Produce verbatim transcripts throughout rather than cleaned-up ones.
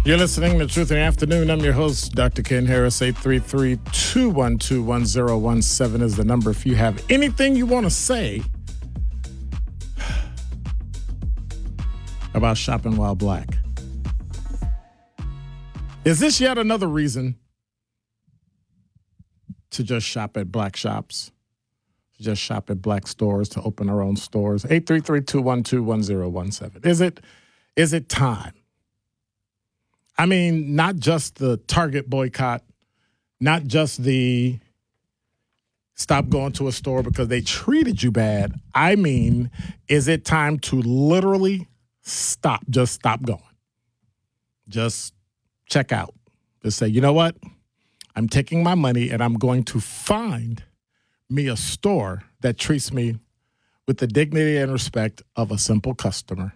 You're listening to Truth in the Afternoon. I'm your host, Doctor Ken Harris. eight three three, two one two, one zero one seven is the number if you have anything you want to say about shopping while black. Is this yet another reason to just shop at black shops? To just shop at black stores, to open our own stores? eight three three, two one two, one zero one seven. Is it, is it time? I mean, not just the Target boycott, not just the stop going to a store because they treated you bad. I mean, is it time to literally stop, just stop going? Just check out. Just say, you know what? I'm taking my money and I'm going to find me a store that treats me with the dignity and respect of a simple customer.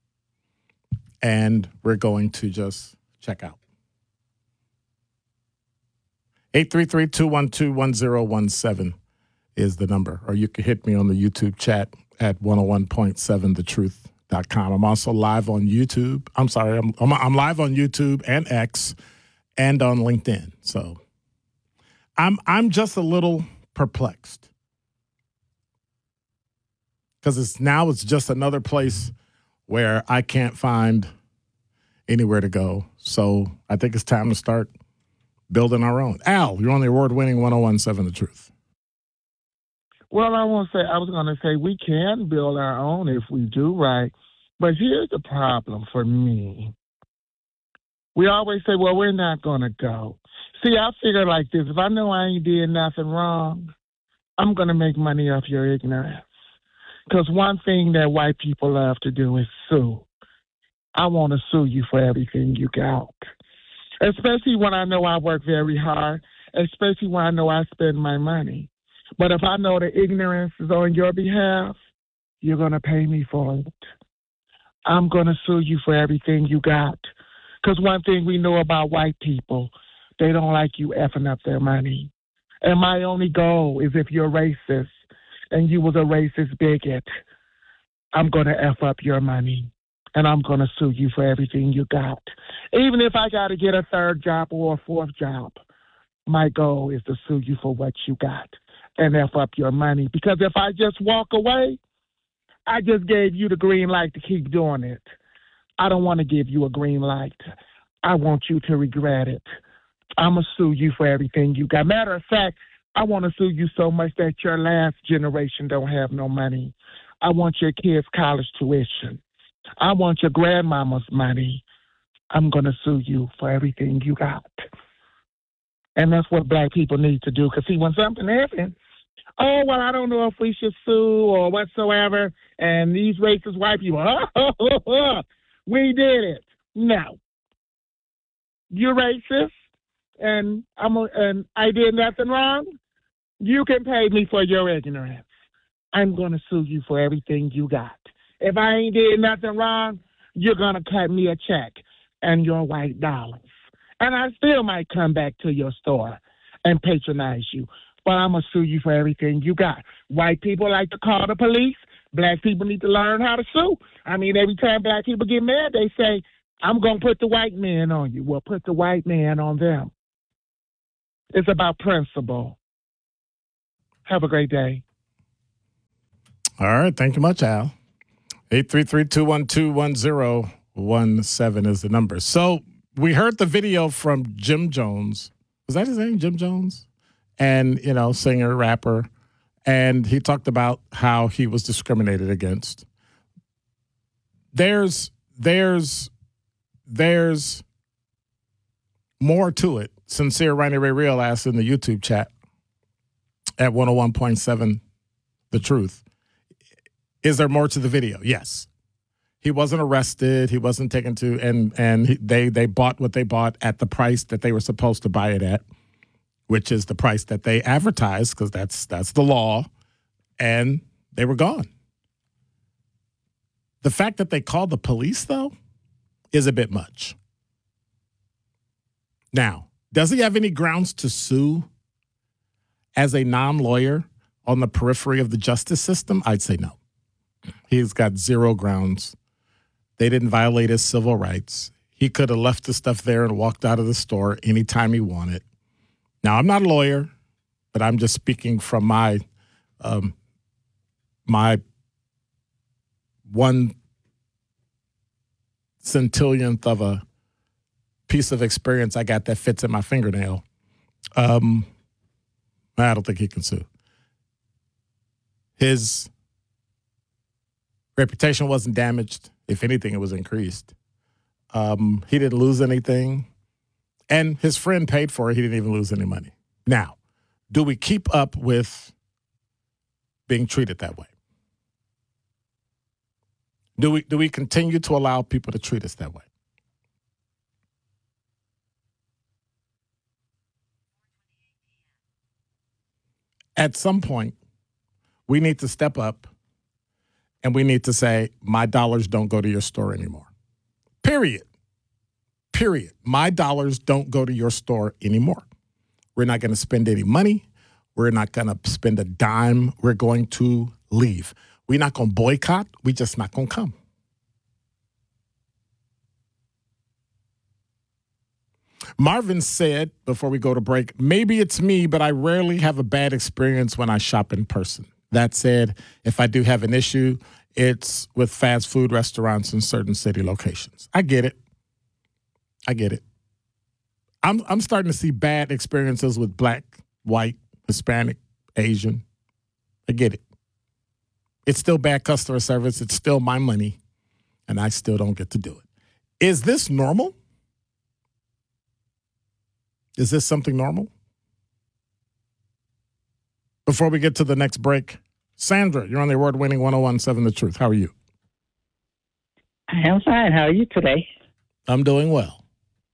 And we're going to just check out. eight three three, two one two, one zero one seven is the number. Or you can hit me on the YouTube chat at one oh one point seven the truth dot com. I'm also live on YouTube. I'm sorry, I'm, I'm, I'm live on YouTube and X and on LinkedIn. So I'm I'm just a little perplexed. Because it's now it's just another place where I can't find anywhere to go. So I think it's time to start building our own. Al, you're on the award-winning one oh one point seven The Truth. Well, I want to say, I was going to say we can build our own if we do right. But here's the problem for me. We always say, well, we're not going to go. See, I figure like this. If I know I ain't did nothing wrong, I'm going to make money off your ignorance. Because one thing that white people love to do is sue. I want to sue you for everything you got, especially when I know I work very hard, especially when I know I spend my money. But if I know the ignorance is on your behalf, you're going to pay me for it. I'm going to sue you for everything you got. Because one thing we know about white people, they don't like you effing up their money. And my only goal is if you're racist and you was a racist bigot, I'm going to F up your money. And I'm going to sue you for everything you got. Even if I got to get a third job or a fourth job, my goal is to sue you for what you got and F up your money. Because if I just walk away, I just gave you the green light to keep doing it. I don't want to give you a green light. I want you to regret it. I'm going to sue you for everything you got. Matter of fact, I want to sue you so much that your last generation don't have no money. I want your kids' college tuition. I want your grandmama's money. I'm going to sue you for everything you got. And that's what black people need to do. Because, see, when something happens, oh, well, I don't know if we should sue or whatsoever. And these racist white people, oh, we did it. No. You're racist, and, I'm a, and I did nothing wrong. You can pay me for your ignorance. I'm going to sue you for everything you got. If I ain't did nothing wrong, you're going to cut me a check and your white dollars. And I still might come back to your store and patronize you. But I'm going to sue you for everything you got. White people like to call the police. Black people need to learn how to sue. I mean, every time black people get mad, they say, I'm going to put the white man on you. Well, put the white man on them. It's about principle. Have a great day. All right. Thank you much, Al. eight three three, two one two, one zero one seven is the number. So we heard the video from Jim Jones. Was that his name, Jim Jones? And, you know, singer, rapper. And he talked about how he was discriminated against. There's, there's, there's more to it. Sincere Ronnie Ray Real asked in the YouTube chat at one oh one point seven The Truth. Is there more to the video? Yes. He wasn't arrested. He wasn't taken to, and and he, they they bought what they bought at the price that they were supposed to buy it at, which is the price that they advertised, because that's that's the law, and they were gone. The fact that they called the police, though, is a bit much. Now, does he have any grounds to sue as a non-lawyer on the periphery of the justice system? I'd say no. He's got zero grounds. They didn't violate his civil rights. He could have left the stuff there and walked out of the store anytime he wanted. Now, I'm not a lawyer, but I'm just speaking from my um, my one centillionth of a piece of experience I got that fits in my fingernail. Um, I don't think he can sue. His reputation wasn't damaged. If anything, it was increased. Um, he didn't lose anything. And his friend paid for it. He didn't even lose any money. Now, do we keep up with being treated that way? Do we do we continue to allow people to treat us that way? At some point, we need to step up and we need to say, my dollars don't go to your store anymore. Period. Period. My dollars don't go to your store anymore. We're not going to spend any money. We're not going to spend a dime. We're going to leave. We're not going to boycott. We're just not going to come. Marvin said, before we go to break, maybe it's me, but I rarely have a bad experience when I shop in person. That said, if I do have an issue, it's with fast food restaurants in certain city locations. I get it. I get it. I'm I'm starting to see bad experiences with black, white, Hispanic, Asian. I get it. It's still bad customer service. It's still my money, and I still don't get to do it. Is this normal? Is this something normal? Before we get to the next break, Sandra, you're on the award-winning one oh one point seven The Truth. How are you? I am fine. How are you today? I'm doing well.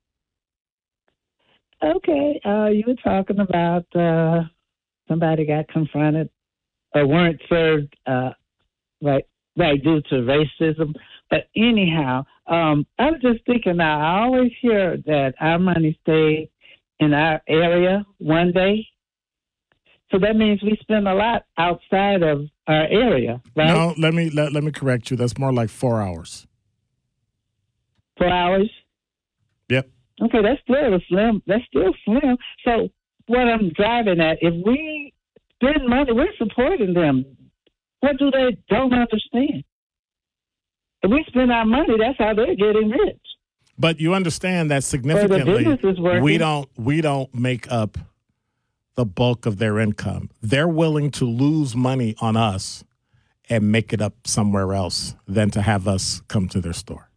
Okay. Uh, you were talking about uh, somebody got confronted or weren't served uh, right, right due to racism. But anyhow, um, I was just thinking now, I always hear that our money stays in our area one day. So that means we spend a lot outside of our area, right? No, let me let, let me correct you. That's more like four hours. Four hours? Yep. Okay, that's still a slim. That's still slim. So what I'm driving at, if we spend money, we're supporting them. What do they don't understand? If we spend our money, that's how they're getting rich. But you understand that significantly, we don't we don't make up the bulk of their income. They're willing to lose money on us and make it up somewhere else than to have us come to their store.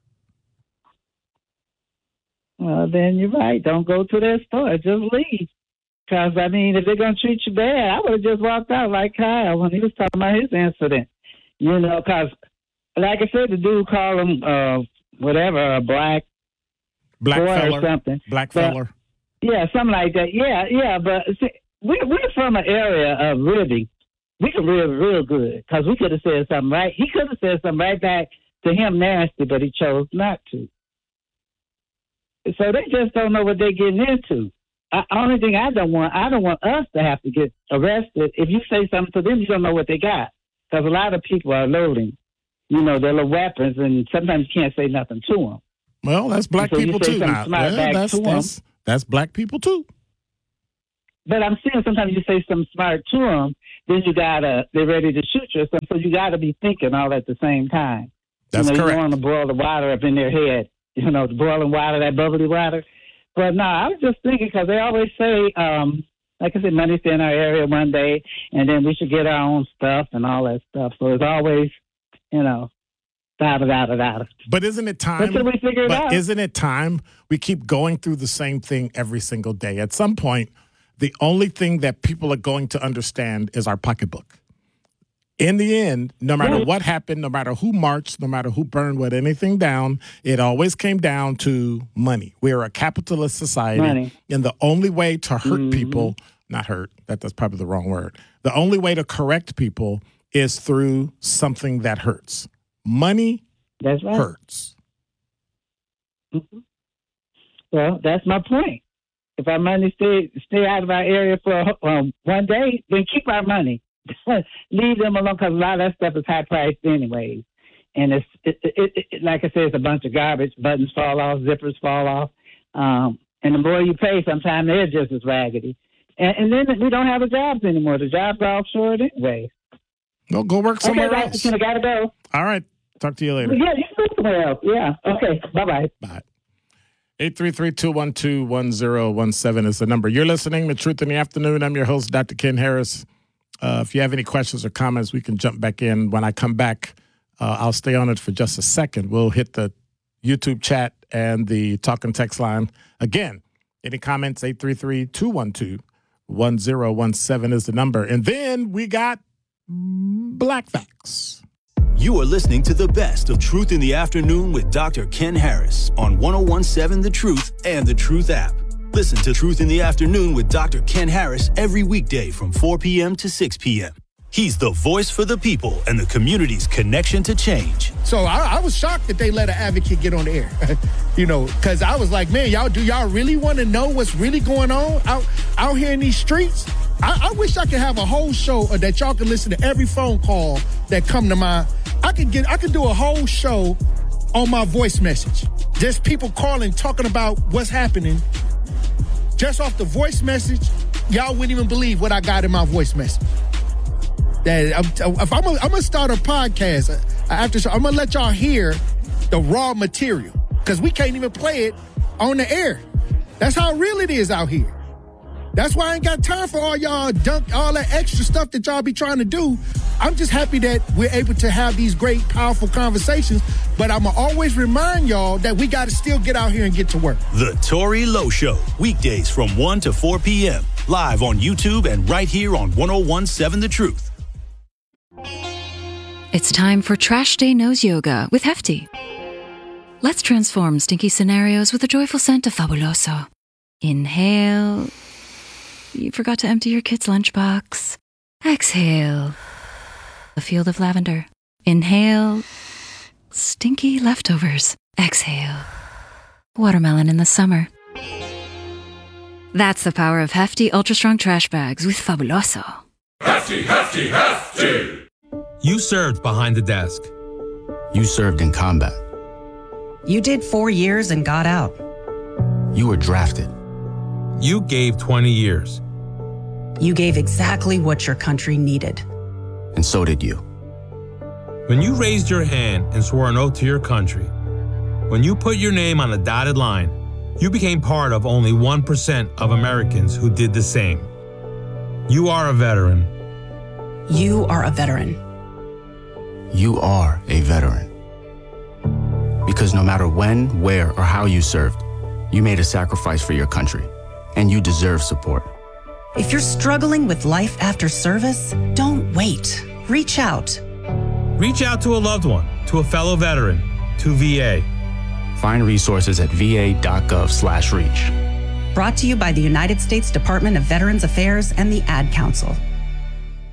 Well, then you're right. Don't go to their store. Just leave. Because, I mean, if they're going to treat you bad, I would have just walked out like Kyle when he was talking about his incident. You know, because, like I said, the dude called him uh, whatever, a black Black boy feller. or something. Black but, feller. Yeah, something like that. Yeah, yeah. But see, we're, we're from an area of living. We could live real good because we could have said something right. He could have said something right back to him nasty, but he chose not to. So they just don't know what they're getting into. I, only thing I don't want, I don't want us to have to get arrested. If you say something to them, you don't know what they got. Because a lot of people are loading, you know, their little weapons, and sometimes you can't say nothing to them. Well, that's black so people too. Now, well, that's, to that's, that's black people too. But I'm saying sometimes you say something smart to them, then you gotta, they're ready to shoot you or something. So you gotta be thinking all at the same time. That's you know, correct. You don't want to boil the water up in their head. You know, the boiling water, that bubbly water. But no, I was just thinking because they always say, um, like I said, money's in our area one day, and then we should get our own stuff and all that stuff. So it's always, you know, da da da da da. But isn't it time? Until we figure it but out. Isn't it time? We keep going through the same thing every single day. At some point, the only thing that people are going to understand is our pocketbook. In the end, no matter Yeah. what happened, no matter who marched, no matter who burned what anything down, it always came down to money. We are a capitalist society, Money. and the only way to hurt Mhm. people, not hurt, that, that's probably the wrong word. The only way to correct people is through something that hurts. Money That's right. hurts. Mm-hmm. Well, that's my point. If our money stay stay out of our area for um, one day, then keep our money. Leave them alone because a lot of that stuff is high priced anyways. and it's it, it, it, it, like I said, it's a bunch of garbage. Buttons fall off, zippers fall off, um, and the more you pay, sometimes they're just as raggedy. And, and then we don't have the jobs anymore. The jobs are offshore anyway. No, go work somewhere okay, else. I gotta go. All right. Talk to you later. Yeah, you can go somewhere else. Yeah. Okay. Bye-bye. Bye. eight three three, two one two, one zero one seven is the number. You're listening to Truth in the Afternoon. I'm your host, Doctor Ken Harris. Uh, if you have any questions or comments, we can jump back in. When I come back, uh, I'll stay on it for just a second. We'll hit the YouTube chat and the talk and text line. Again, any comments, eight three three, two one two, one zero one seven is the number. And then we got Black Facts. You are listening to the best of Truth in the Afternoon with Doctor Ken Harris on one oh one seven The Truth and The Truth app. Listen to Truth in the Afternoon with Doctor Ken Harris every weekday from four p.m. to six p.m. He's the voice for the people and the community's connection to change. So I, I was shocked that they let an advocate get on the air, you know, because I was like, man, y'all, do y'all really want to know what's really going on out, out here in these streets? I, I wish I could have a whole show that y'all could listen to every phone call that come to my, I could get, I could do a whole show on my voice message. Just people calling, talking about what's happening. Just off the voice message, y'all wouldn't even believe what I got in my voice message. That I'm, if I'm gonna start a podcast after, I'm gonna let y'all hear the raw material because we can't even play it on the air. That's how real it is out here. That's why I ain't got time for all y'all dunk, all that extra stuff that y'all be trying to do. I'm just happy that we're able to have these great, powerful conversations. But I'm gonna always remind y'all that we got to still get out here and get to work. The Tory Lowe Show, weekdays from one to four p.m. live on YouTube and right here on one oh one seven The Truth. It's time for Trash Day Nose Yoga with Hefty. Let's transform stinky scenarios with a joyful scent of Fabuloso. Inhale. You forgot to empty your kid's lunchbox. Exhale. A field of lavender. Inhale. Stinky leftovers. Exhale. Watermelon in the summer. That's the power of Hefty Ultra Strong Trash Bags with Fabuloso. Hefty, Hefty, Hefty! You served behind the desk. You served in combat. You did four years and got out. You were drafted. You gave twenty years. You gave exactly what your country needed. And so did you. When you raised your hand and swore an oath to your country, when you put your name on a dotted line, you became part of only one percent of Americans who did the same. You are a veteran. You are a veteran. You are a veteran. Because no matter when, where, or how you served, you made a sacrifice for your country, and you deserve support. If you're struggling with life after service, don't wait. Reach out. Reach out to a loved one, to a fellow veteran, to V A. Find resources at va.gov slash reach. Brought to you by the United States Department of Veterans Affairs and the Ad Council.